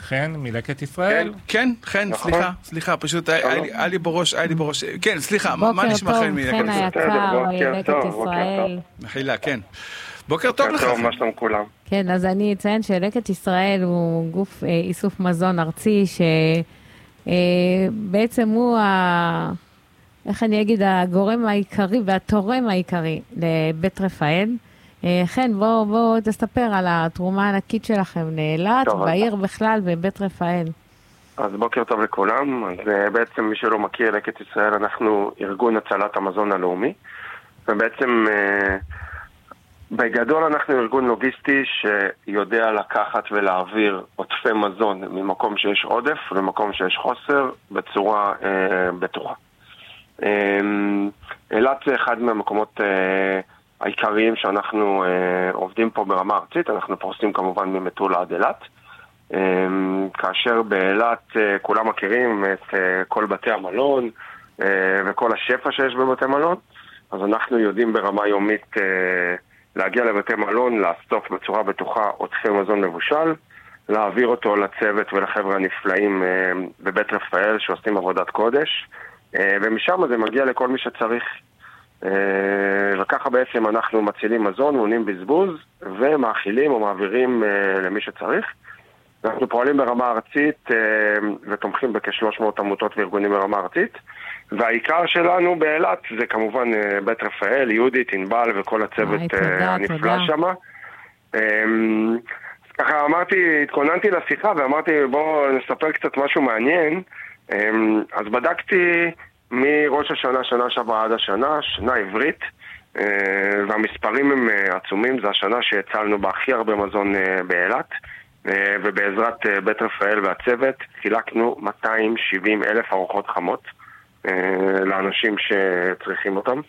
חן מלקט ישראל. כן, חן, סליחה, פשוט היה לי בראש, כן, סליחה, מה נשמע חן מלקט ישראל? בוקר טוב, חן היקר מלקט ישראל. מחילה, כן. בוקר טוב לך. טוב, מה שלום כולם. כן, אז אני אציין שלקט ישראל הוא גוף איסוף מזון ארצי, שבעצם הוא איך אני אגיד, הגורם העיקרי והתורם העיקרי לבית רפאל. כן, בואו תספר על התרומה הענקית שלכם לאילת, בעיר בכלל ובית רפאל. אז בוקר טוב לכולם. אז בעצם מי שלא מכיר, לקט ישראל, אנחנו ארגון הצלת המזון הלאומי, ובעצם בגדול אנחנו ארגון לוגיסטי שיודע לקחת ולהעביר עודפי מזון ממקום שיש עודף למקום שיש חוסר בצורה בטוחה. אילת זה אחד מהמקומות העיקריים שאנחנו עובדים פה ברמה ארצית. אנחנו פורסים כמובן ממטולה עד אילת, כאשר באילת כולם מכירים את כל בתי המלון וכל השפע שיש בבתי מלון. אז אנחנו יודעים ברמה יומית להגיע לבתי מלון, לאסוף בצורה בטוחה עודפי מזון מבושל, להעביר אותו לצוות ולחבר'ה הנפלאים בבית רפאל שעושים עבודת קודש, ומשם זה מגיע לכל מי שצריך. וככה בעצם אנחנו מצילים מזון, מונעים בזבוז ומאכילים או מעבירים למי שצריך. אנחנו פועלים ברמה ארצית ותומכים בכ-300 עמותות וארגונים ברמה ארצית, והעיקר שלנו באילת זה כמובן בית רפאל, יהודית, ענבל וכל הצוות הנפלא שם. ככה אמרתי, התכוננתי לשיחה ואמרתי בואו נספר קצת משהו מעניין. אז בדקתי מראש השנה, שנה שעברה עד השנה, שנה עברית, והמספרים הם עצומים. זה השנה שהצלנו בהכי הרבה מזון באילת, ובעזרת בית רפאל והצוות חילקנו 270,000 ארוחות חמות לאנשים שצריכים אותם,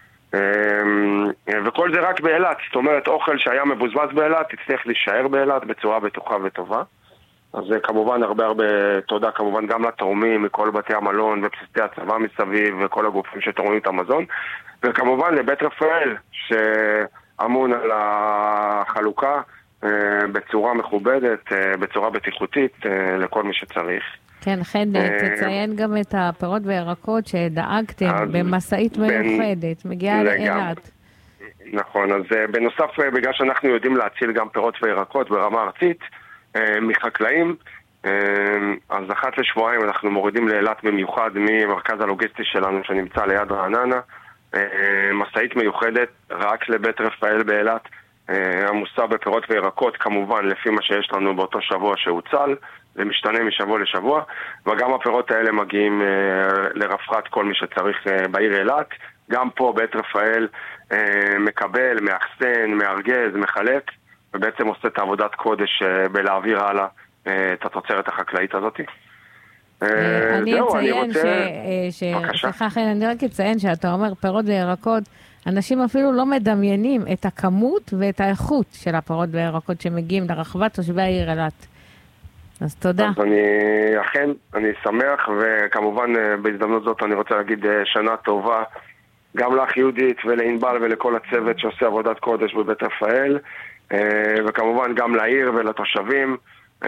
וכל זה רק באילת. זאת אומרת, אוכל שהיה מבוזבז באילת הצליח להישאר באילת בצורה בטוחה וטובה. אז כמובן הרבה תודה כמובן גם לתורמים מכל בתי המלון ובסיסי הצבא מסביב וכל הגופים שתורמים את המזון, וכמובן לבית רפאל שאמון על החלוקה בצורה מכובדת, בצורה בטיחותית לכל מי שצריך. כן, חן, תציין גם את הפירות וירקות שדאגתם במסעית מיוחדת, מגיעה לאילת. נכון, אז בנוסף, בגלל שאנחנו יודעים להציל גם פירות וירקות ברמה ארצית מחקלאים, אז אחת לשבועיים אנחנו מורידים לאילת במיוחד ממרכז הלוגיסטי שלנו שנמצא ליד רעננה, מסעית מיוחדת רק לבית רפאל באילת, עמוסה בפירות וירקות כמובן לפי מה שיש לנו באותו שבוע שהוצל, זה משתנה משבוע לשבוע, וגם הפירות האלה מגיעים לרווחת כל מי שצריך בעיר אילת. גם פה בית רפאל מקבל, מאחסן, מארגז, מחלק, ובעצם עושה את עבודת קודש בלהעביר הלאה את התוצרת החקלאית הזאת. אני אציין אני רק אציין שאתה אומר פירות וירקות, אנשים אפילו לא מדמיינים את הכמות ואת האיכות של הפירות וירקות שמגיעים לרחבת תושבי העיר אילת. אז תודה. אז אני שמח, וכמובן בהזדמנות זאת אני רוצה להגיד שנה טובה גם לך יהודית ולענבל ולכל הצוות שעושה עבודת קודש בבית רפאל, וכמובן גם לעיר ולתושבים,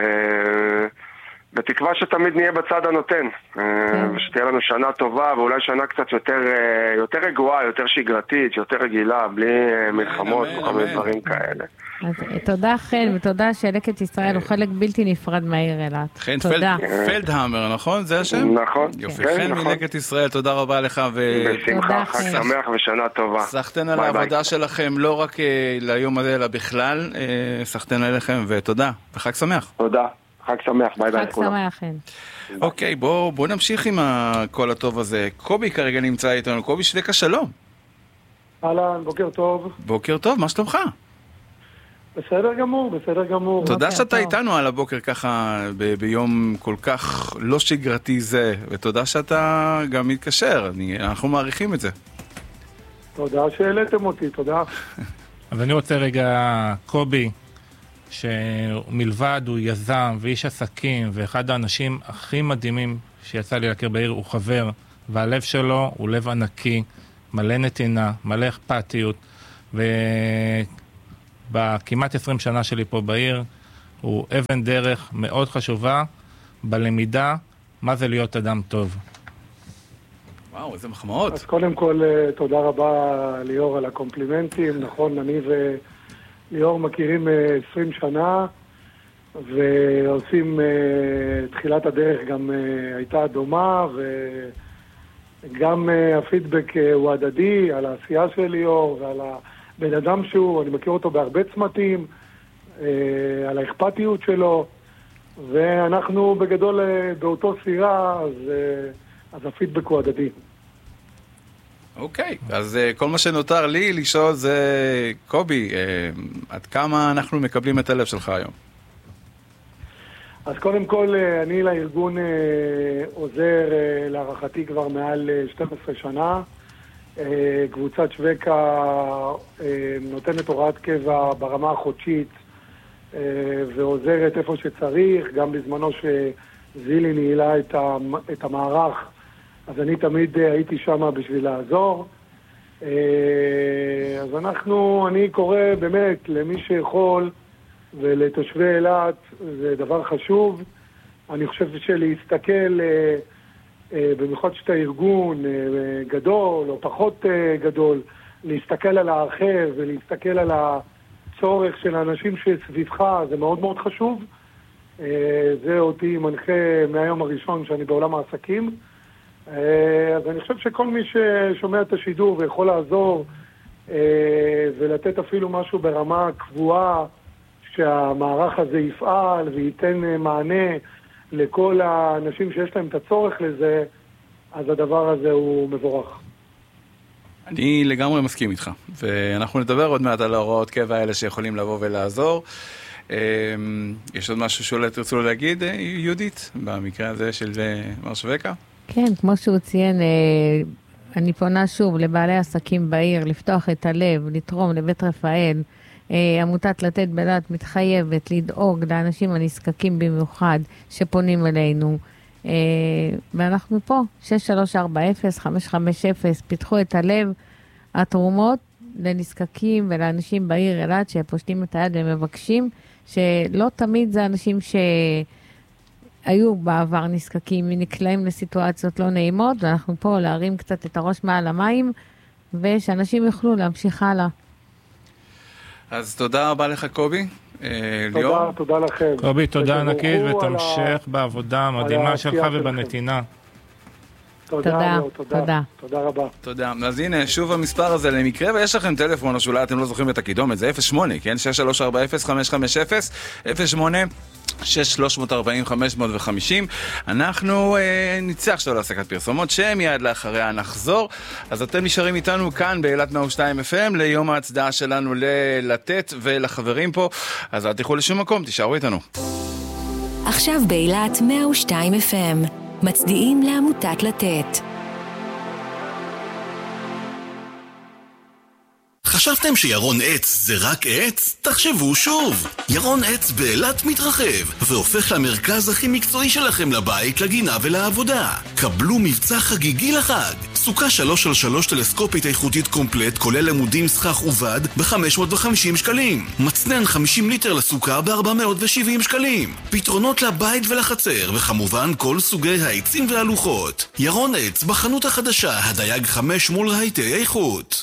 בתקווה שתמיד נהיה בצד הנותן, ושתהיה לנו שנה טובה ואולי שנה קצת יותר רגועה, יותר שגרתית, יותר רגילה, בלי מלחמות וכל מיני דברים כאלה. אז תודה חן, ותודה שלקט ישראל הוא חלק בלתי נפרד מהעיר אילת. חן פלדהמר, נכון? זה השם? נכון. יופי, חן מלקט ישראל, תודה רבה לך. בשמחה, חג שמח ושנה טובה. סחטן על העבודה שלכם, לא רק ליום הזה, אלא בכלל, סחטן עליכם, ותודה, וחג שמח. תודה. חג שמח, ביי ביי. חג שמח, חן. אוקיי, בואו נמשיך עם כל הטוב הזה. קובי כרגע נמצא איתנו. קובי שלקה, שלום. אהלן, בוקר טוב. בוקר טוב, מה שלומך? בסדר גמור, בסדר גמור. תודה שאתה איתנו על הבוקר ככה ביום כל כך לא שגרתי זה, ותודה שאתה גם מתקשר, אנחנו מעריכים את זה. תודה שהעליתם אותי, תודה. אז אני רוצה רגע, קובי, שמלבד הוא יזם ואיש עסקים ואחד האנשים הכי מדהימים שיצא לי להכיר בעיר, הוא חבר, והלב שלו הוא לב ענקי, מלא נתינה, מלא אכפתיות, ובכמעט 20 שנה שלי פה בעיר הוא אבן דרך מאוד חשובה בלמידה מה זה להיות אדם טוב. וואו, איזה מחמאות. אז קודם כל, תודה רבה ליאור על הקומפלימנטים. נכון, אני וליאור מכירים 20 שנה, ועושים תחילת הדרך גם הייתה דומה, וגם הפידבק הוא הדדי על העשייה של ליאור ועל הבן אדם שהוא, אני מכיר אותו בהרבה צמתים, על האכפתיות שלו, ואנחנו בגדול באותו סירה, אז הפידבק הוא הדדי. אוקיי, אז כל מה שנותר לי לשאול זה, קובי, עד כמה אנחנו מקבלים את הלב שלך היום? אז קודם כל, אני לארגון עוזר להערכתי כבר מעל 12 שנה. קבוצת שווקה נותנת הוראת קבע ברמה החודשית ועוזרת איפה שצריך, גם בזמנו שזילי ניהלה את המערך, אז אני תמיד הייתי שם בשביל לעזור. אז אני קורא באמת למי שיכול ולתושבי אילת, זה דבר חשוב. אני חושב שלהסתכל, במיוחד שאתה ארגון גדול או פחות גדול, להסתכל על האחר ולהסתכל על הצורך של האנשים שסביבך, זה מאוד מאוד חשוב. זה אותי מנחה מהיום הראשון שאני בעולם העסקים. אז אני חושב שכל מי ששומע את השידור ויכול לעזור ולתת אפילו משהו ברמה קבועה, שהמערך הזה יפעל וייתן מענה לכל האנשים שיש להם את הצורך לזה, אז הדבר הזה הוא מבורך. אני לגמרי מסכים איתך, ואנחנו נדבר עוד מעט על ההוראות קבע האלה שיכולים לבוא ולעזור. יש עוד משהו שאולי תרצו להגיד, יהודית, במקרה הזה של מר שווקה? כן, כמו שהוא ציין, אני פונה שוב לבעלי עסקים בעיר, לפתוח את הלב, לתרום לבית רפאל. עמותת לתת בלט מתחייבת לדאוג לאנשים הנזקקים במיוחד שפונים אלינו. ואנחנו פה, 6340-550, פיתחו את הלב, התרומות לנזקקים ולאנשים בעיר אילת שפושטים את היד ומבקשים, שלא תמיד זה אנשים שהיו בעבר נזקקים, נקלעים לסיטואציות לא נעימות, ואנחנו פה להרים קצת את הראש מעל המים, ושאנשים יוכלו להמשיך הלאה. אז תודה רבה לך, קובי. ליאור. תודה לכם. קובי, תודה ענקית, ותמשך בעבודה המדהימה שלך ובנתינה. תודה רבה. תודה. אז הנה, שוב המספר הזה למקרה, ויש לכם טלפון, או שאולי אתם לא זוכרים את הקידומת, זה 08, כן? 6340-550, 08-6340-550. אנחנו נצא עכשיו להפסקת פרסומות, שמיד לאחריה נחזור. אז אתם נשארים איתנו כאן באילת 102 FM, ליום ההצדעה שלנו ללתת ולחברים פה. אז אל תלכו לשום מקום, תישארו איתנו. עכשיו באילת 102 FM. מצדיעים לעמותת לתת. חשבתם שירון עץ זה רק עץ? תחשבו שוב. ירון עץ באילת מתרחב והופך למרכז הכי מקצועי שלכם לבית, לגינה ולעבודה. קבלו מבצע חגיגי לחג. סוכה 3x3 טלסקופית איכותית קומפלט, כולל עמודים סכך ובד, ב-550 שקלים. מצנן 50 ליטר לסוכה ב-470 שקלים. פתרונות לבית ולחצר, וכמובן כל סוגי העצים והלוחות. ירון עץ בחנות החדשה, הדייג 5 מול רהיטי איכות.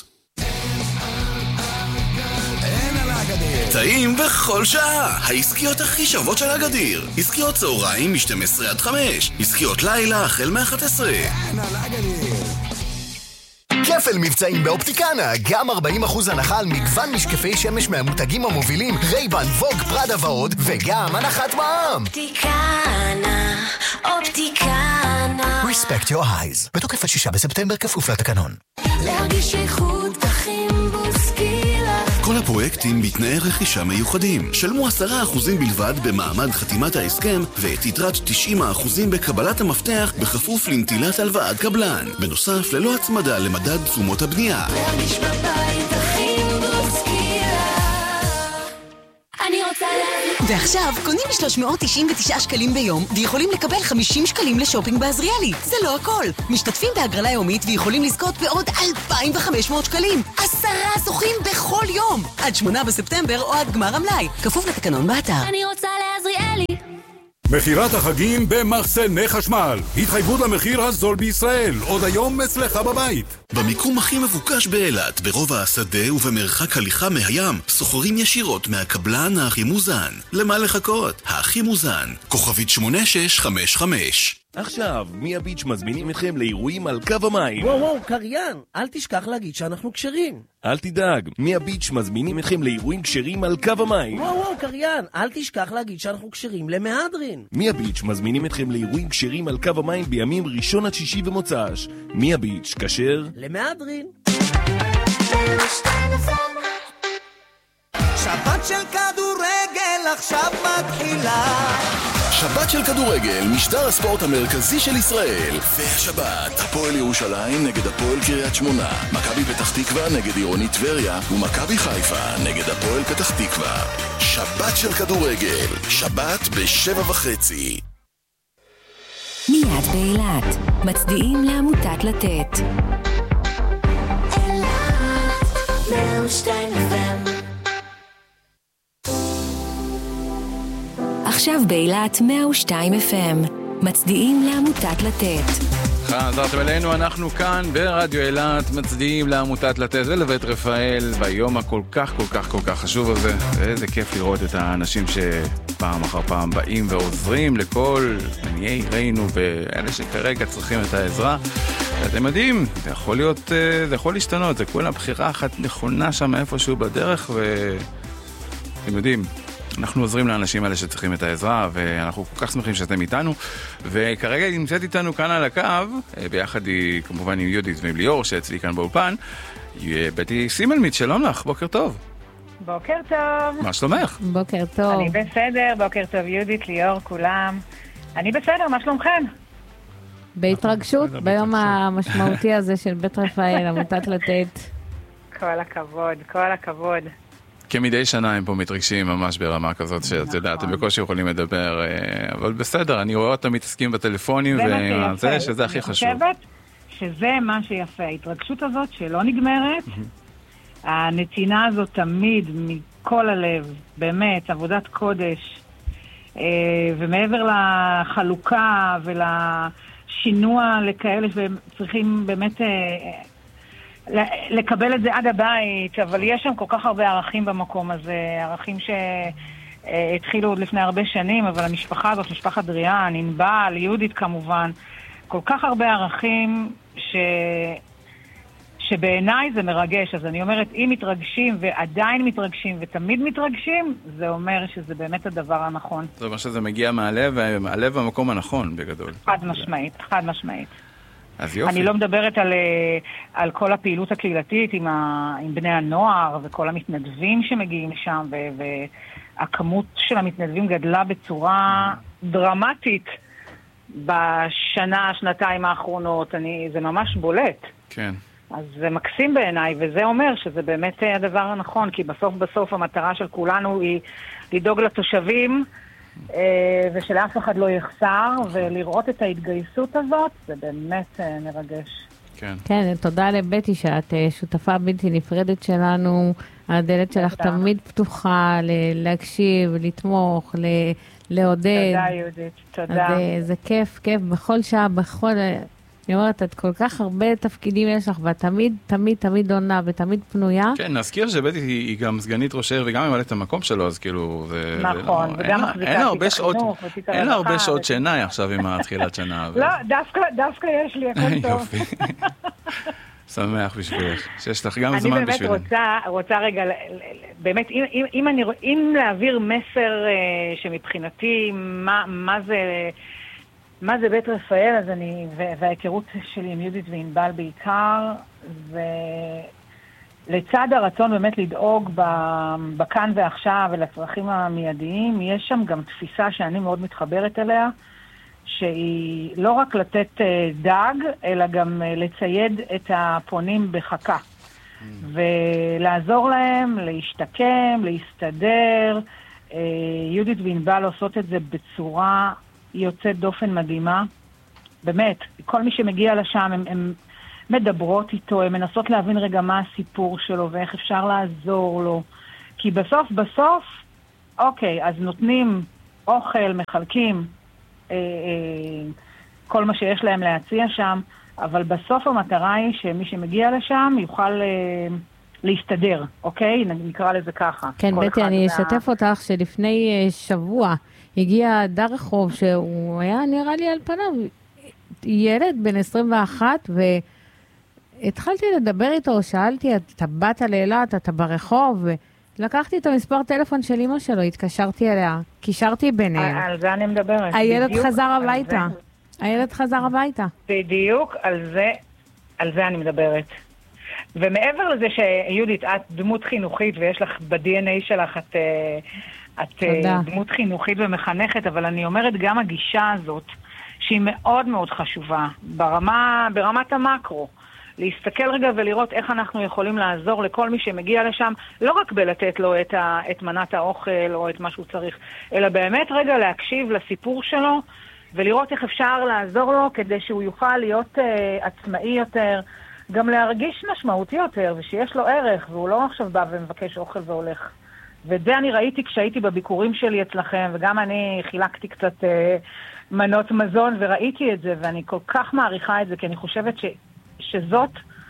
טעים בכל שעה. העסקיות הכי שוות של הגדיר. עסקיות צהריים מ-12 עד 5. עסקיות לילה החל מ-11. כפל מבצעים באופטיקנה, גם 40% הנחה על מגוון משקפי שמש מהמותגים המובילים רייבן, ווג, פרדה ועוד, וגם הנחת מע"מ. אופטיקנה, אופטיקנה. Respect your eyes. בתוקף עד 6 בספטמבר כפוף לתקנון. להרגיש איכות פחים בוסקילה. כל הפרויקטים בתנאי רכישה מיוחדים. שלמו 10% בלבד במעמד חתימת ההסכם, ואת יתרת 90% בקבלת המפתח בכפוף לנטילת הלוואת קבלן. בנוסף, ללא הצמדה למדד תשומות הבנייה. להרגיש בבית פחים בוסקילה. אני רוצה להגיד. ועכשיו קונים 399 שקלים ביום ויכולים לקבל 50 שקלים לשופינג בעזריאלי. זה לא הכל. משתתפים בהגרלה יומית ויכולים לזכות בעוד 2,500 שקלים. 10 זוכים בכל יום. עד 8 בספטמבר או עד גמר המלאי. כפוף לתקנון באתר. אני רוצה להגיד. מחירת החגים במחסני חשמל. התחייבות למחיר הזול בישראל. עוד היום אצלך בבית. במיקום הכי מבוקש באילת, ברובע השדה ובמרחק הליכה מהים, סוחרים ישירות מהקבלן הכי מוזן. למה לחכות? הכי מוזן. כוכבית 8655. עכשיו, מי הביץ' מזמינים אתכם לאירועים על קו המים. וואו, קריין, אל תשכח להגיד שאנחנו כשרים. אל תדאג, מי הביץ' מזמינים אתכם לאירועים כשרים על קו המים. וואו, קריין, אל תשכח להגיד שאנחנו כשרים למהדרין. מי הביץ' מזמינים אתכם לאירועים כשרים על קו המים בימים ראשון עד שישי ומוצ"ש. מי הביץ' כשר? למהדרין. שבת של כדורגל עכשיו מתחילה. שבת של כדורגל, משדר הספורט המרכזי של ישראל. והשבת, הפועל ירושלים נגד הפועל קריית שמונה, מכבי פתח תקווה נגד עירוני טבריה, ומכבי חיפה נגד הפועל פתח תקווה. שבת של כדורגל, שבת ב7:30. מיד באילת, מצדיעים לעמותת לתת. אילת, 102 FM. עכשיו באילת 102 FM, מצדיעים לעמותת לתת. חזרתם אלינו, אנחנו כאן ברדיו אילת, מצדיעים לעמותת לתת ולבית רפאל ביום הכל כך חשוב הזה. איזה כיף לראות את האנשים שפעם אחר פעם באים ועוזרים לכל עניי עירנו ואלה שכרגע צריכים את העזרה. אתם יודעים, זה יכול להשתנות, זה כולה בחירה אחת נכונה שם איפשהו בדרך, ואתם יודעים, אנחנו עוזרים לאנשים האלה שצריכים את העזרה, ואנחנו כל כך שמחים שאתם איתנו. וכרגע היא נמצאת איתנו כאן על הקו, ביחד כמובן עם יהודית ועם ליאור, שאצלי כאן באולפן, בטי סימלמית, שלום לך, בוקר טוב. בוקר טוב. מה שלומך? בוקר טוב. אני בסדר, בוקר טוב יהודית, ליאור, כולם. אני בסדר, מה שלומכם? בהתרגשות, ביום המשמעותי הזה של בית רפאל, עמותת לתת. כל הכבוד, כל הכבוד. כמדי שנה הם פה מתרגשים ממש ברמה כזאת שאת יודעת, אתם בקושי יכולים לדבר, אבל בסדר, אני רואה אותם מתעסקים בטלפונים, וזה שזה הכי חשוב. אני חושבת שזה מה שיפה, ההתרגשות הזאת שלא נגמרת, הנתינה הזאת תמיד מכל הלב, באמת, עבודת קודש, ומעבר לחלוקה ולשינוע לכאלה שצריכים באמת לקבל את זה עד הבית, אבל יש שם כל כך הרבה ערכים במקום הזה, ערכים שהתחילו עוד לפני הרבה שנים, אבל המשפחה הזאת, משפחת דריאן, ענבל, יהודית כמובן, כל כך הרבה ערכים שבעיניי זה מרגש. אז אני אומרת, אם מתרגשים ועדיין מתרגשים ותמיד מתרגשים, זה אומר שזה באמת הדבר הנכון. זה אומר שזה מגיע מהלב, והלב במקום הנכון בגדול. חד משמעית, חד משמעית. אז יופי. אני לא מדברת על כל הפעילות הקהילתית עם בני הנוער וכל המתנדבים שמגיעים לשם, והכמות של המתנדבים גדלה בצורה דרמטית בשנה, שנתיים האחרונות. זה ממש בולט. כן. אז זה מקסים בעיניי, וזה אומר שזה באמת הדבר הנכון, כי בסוף המטרה של כולנו היא לדאוג לתושבים, ושלאף אחד לא יחסר, ולראות את ההתגייסות הזאת, זה באמת מרגש. כן, תודה לבטי שאת שותפה בלתי נפרדת שלנו, הדלת שלך תמיד פתוחה להקשיב, לתמוך, לעודד. תודה יהודית, תודה. אז זה כיף, בכל שעה, אני אומרת, את כל כך הרבה תפקידים יש לך, ואת תמיד עונה ותמיד פנויה. כן, נזכיר שבטי היא גם סגנית ראש העיר וגם ממלאת את המקום שלו, אז כאילו... נכון, וגם מחזיקה את החינוך. אין לה הרבה שעות שינה עכשיו עם התחילת שנה. לא, דוקא יש לי, הכל טוב. יופי. שמח בשבילך, שיש לך גם זמן בשבילי. אני באמת רוצה רגע, באמת, אם להעביר מסר שמבחינתי, מה זה בית רפאל, אז וההיכרות שלי עם יהודית וענבל בעיקר, ולצד הרצון באמת לדאוג בכאן ועכשיו ולצרכים המיידיים, יש שם גם תפיסה שאני מאוד מתחברת אליה, שהיא לא רק לתת דג, אלא גם לצייד את הפונים בחכה. ולעזור להם, להשתקם, להסתדר. יהודית וענבל עושות את זה בצורה יוצאת דופן מדהימה. באמת, כל מי שמגיע לשם, הם מדברות איתו, הם מנסות להבין רגע מה הסיפור שלו ואיך אפשר לעזור לו. כי בסוף, אוקיי, אז נותנים אוכל, מחלקים, כל מה שיש להם להציע שם, אבל בסוף המטרה היא שמי שמגיע לשם יוכל להסתדר, אוקיי? נקרא לזה ככה. כן, בטי, אני אשתף אותך שלפני שבוע הגיע דר רחוב שהוא היה נראה לי על פניו ילד בן 21, והתחלתי לדבר איתו, שאלתי, אתה באת לאילת, אתה ברחוב, לקחתי את המספר טלפון של אמא שלו, התקשרתי אליה, קישרתי ביניהם. על זה אני מדברת. הילד חזר הביתה. הילד חזר הביתה. בדיוק, על זה אני מדברת. ומעבר לזה שיהודית, את דמות חינוכית, ויש לך ב-DNA שלך, את דמות חינוכית ומחנכת, אבל אני אומרת גם הגישה הזאת, שהיא מאוד מאוד חשובה, ברמת המקרו. להסתכל רגע ולראות איך אנחנו יכולים לעזור לכל מי שמגיע לשם, לא רק בלתת לו את מנת האוכל או את מה שהוא צריך, אלא באמת רגע להקשיב לסיפור שלו, ולראות איך אפשר לעזור לו כדי שהוא יוכל להיות עצמאי יותר, גם להרגיש משמעותי יותר, ושיש לו ערך, והוא לא עכשיו בא ומבקש אוכל והולך. וזה אני ראיתי כשהייתי בביקורים שלי אצלכם, וגם אני חילקתי קצת מנות מזון, וראיתי את זה, ואני כל כך מעריכה את זה, כי אני חושבת שזאת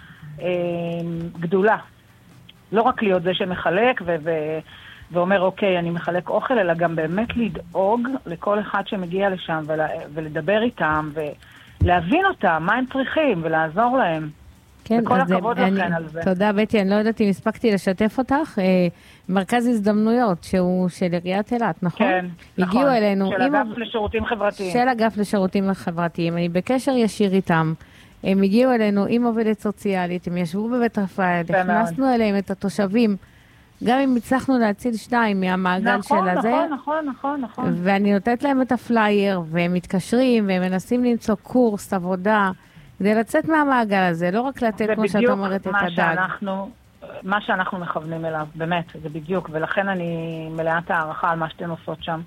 גדולה. לא רק להיות זה שמחלק ואומר, אוקיי, אני מחלק אוכל, אלא גם באמת לדאוג לכל אחד שמגיע לשם, ולדבר איתם, ולהבין אותם, מה הם צריכים, ולעזור להם. כן, וכל הכבוד לכן על זה. תודה, בטי, אני לא יודעת אם הספקתי לשתף אותך. מרכז הזדמנויות, שהוא של עיריית אילת, נכון? כן, הגיעו נכון. אלינו, של אגף לשירותים חברתיים. של אגף לשירותים חברתיים. אני בקשר ישיר איתם. הם הגיעו אלינו עם עובדת סוציאלית, הם ישבו בבית רפאל, הכנסנו אליהם את התושבים, גם אם הצלחנו להציל 2 מהמעגל של הזה. נכון. ואני נותנת להם את הפלייר, והם מתקשרים, והם מנסים למצוא קורס, עבודה, כדי לצאת מהמעגל הזה, לא רק לתת, כמו שאת אומרת, את הדג. מה שאנחנו מכוונים אליו, באמת, זה בדיוק, ולכן אני מלאת הערכה על מה שאתן עושות שם.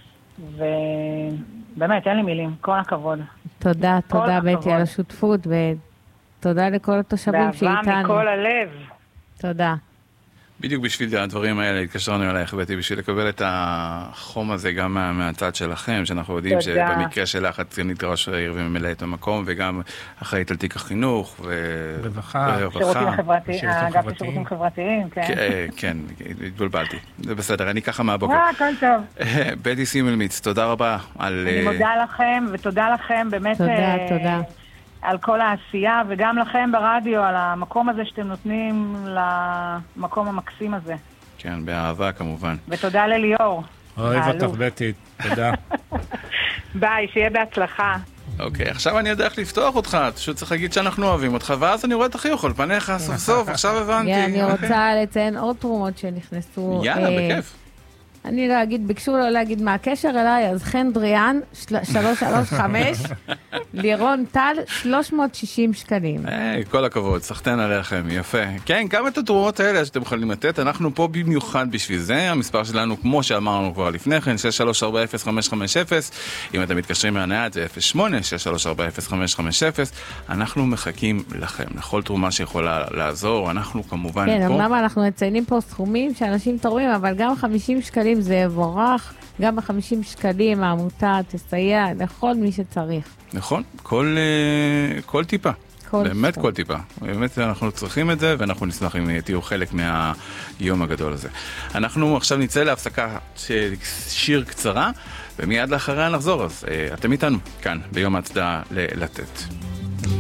ובאמת, אין לי מילים, כל הכבוד. תודה בטי על השותפות, ותודה לכל התושבים שאיתנו. באהבה מכל הלב. תודה. בדיוק בשביל הדברים האלה התקשרנו אלייך, בטי, בשביל לקבל את החום הזה גם מהצד שלכם, שאנחנו יודעים שבמקרה שלך את סגנית ראש העיר וממלאת במקום, וגם אחראית על תיק החינוך רווחה. שירותים חברתיים, אגף לשירותים חברתיים, כן. כן, התבלבלתי. זה בסדר, אני ככה מהבוקר. הכל טוב. בטי סימלמיץ, תודה רבה על... אני מודה לכם, ותודה לכם, באמת... תודה. על כל העשייה, וגם לכם ברדיו, על המקום הזה שאתם נותנים למקום המקסים הזה. כן, באהבה כמובן. ותודה לליאור. אוהב אותך בטי, תודה. ביי, שיהיה בהצלחה. אוקיי, עכשיו אני יודע איך לפתוח אותך, פשוט צריך להגיד שאנחנו אוהבים אותך, ואז אני רואה את החיוך על פניך סוף סוף, עכשיו הבנתי. אני רוצה לציין עוד תרומות שנכנסו. יאללה, בכיף. אני לא אגיד, ביקשו לא להגיד מה הקשר אליי, אז חן דריאן, 335, לירון טל, 360 שקלים. כל הכבוד, סחטן עליכם, יפה. כן, גם את התרומות האלה שאתם יכולים לתת, אנחנו פה במיוחד בשביל זה, המספר שלנו, כמו שאמרנו כבר לפני כן, 6340550, אם אתם מתקשרים מהנייד, זה 08-6340550, אנחנו מחכים לכם, לכל תרומה שיכולה לעזור, אנחנו כמובן פה. כן, אמנם אנחנו מציינים פה סכומים שאנשים תורמים, אבל גם 50 שקלים זה יבורך, גם ב-50 שקלים העמותה תסייע לכל מי שצריך. נכון, כל טיפה. באמת כל טיפה. באמת אנחנו צריכים את זה, ואנחנו נשמח אם תהיו חלק מהיום הגדול הזה. אנחנו עכשיו נצא להפסקה של שיר קצרה, ומיד לאחריה נחזור, אז אתם איתנו כאן ביום ההצדעה לתת.